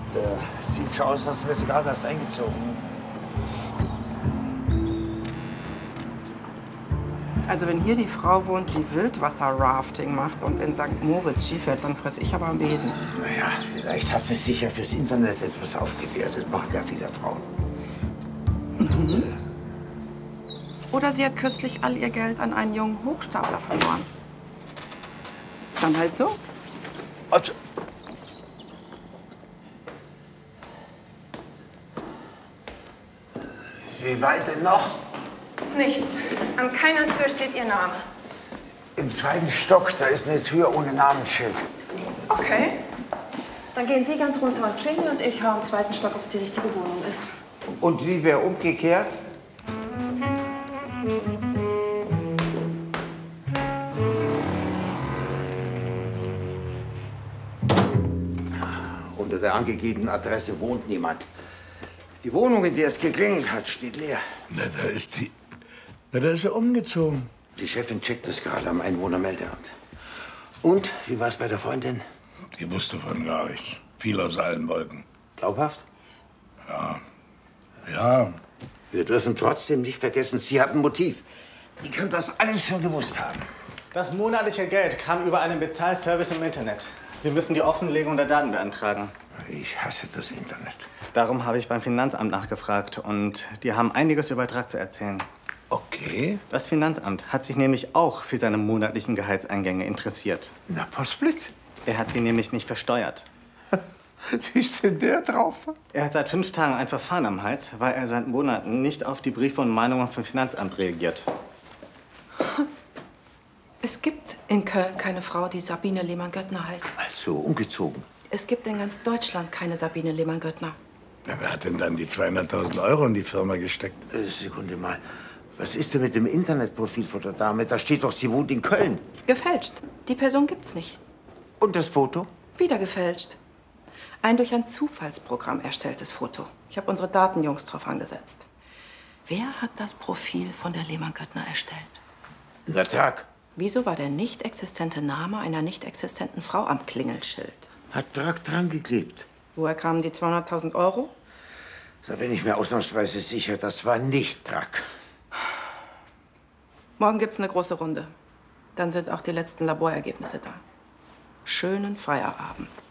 Sieht so aus, als wärst du gerade erst eingezogen. Also wenn hier die Frau wohnt, die Wildwasser-Rafting macht und in St. Moritz Skifährt, dann fress ich aber am Besen. Naja, vielleicht hat sie sich ja fürs Internet etwas aufgewertet. Machen ja viele Frauen. Oder sie hat kürzlich all ihr Geld an einen jungen Hochstapler verloren. Dann halt so. Also, wie weit denn noch? Nichts. An keiner Tür steht ihr Name. Im 2. Stock, da ist eine Tür ohne Namensschild. Okay. Dann gehen Sie ganz runter und klingeln und ich höre im 2. Stock, ob es die richtige Wohnung ist. Und wie wäre umgekehrt? Unter der angegebenen Adresse wohnt niemand. Die Wohnung, in der es geklingelt hat, steht leer. Na, da ist er umgezogen. Die Chefin checkt das gerade am Einwohnermeldeamt. Und, wie war es bei der Freundin? Die wusste von gar nichts. Viel aus allen Wolken. Glaubhaft? Ja. Wir dürfen trotzdem nicht vergessen, sie hat ein Motiv. Die kann das alles schon gewusst haben. Das monatliche Geld kam über einen Bezahlservice im Internet. Wir müssen die Offenlegung der Daten beantragen. Ich hasse das Internet. Darum habe ich beim Finanzamt nachgefragt und die haben einiges über Betrag zu erzählen. Okay. Das Finanzamt hat sich nämlich auch für seine monatlichen Gehaltseingänge interessiert. Na, Postblitz? Er hat sie nämlich nicht versteuert. Wie ist denn der drauf? Er hat seit 5 Tagen ein Verfahren am Hals, weil er seit Monaten nicht auf die Briefe und Mahnungen vom Finanzamt reagiert. Es gibt in Köln keine Frau, die Sabine Lehmann-Göttner heißt. Also umgezogen. Es gibt in ganz Deutschland keine Sabine Lehmann-Göttner. Ja, wer hat denn dann die 200.000 Euro in die Firma gesteckt? Sekunde mal. Was ist denn mit dem Internetprofil von der Dame? Da steht doch, sie wohnt in Köln. Gefälscht. Die Person gibt's nicht. Und das Foto? Wieder gefälscht. Ein durch ein Zufallsprogramm erstelltes Foto. Ich habe unsere Datenjungs drauf angesetzt. Wer hat das Profil von der Lehmann-Göttner erstellt? Der Tag. Wieso war der nicht existente Name einer nicht existenten Frau am Klingelschild? Hat Drack dran geklebt. Woher kamen die 200.000 Euro? Da bin ich mir ausnahmsweise sicher, das war nicht Drack. Morgen gibt's eine große Runde. Dann sind auch die letzten Laborergebnisse da. Schönen Feierabend.